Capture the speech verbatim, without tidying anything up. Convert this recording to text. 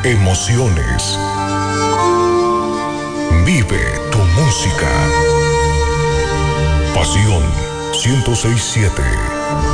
Emociones. Vive tu música. Pasión ciento seis siete.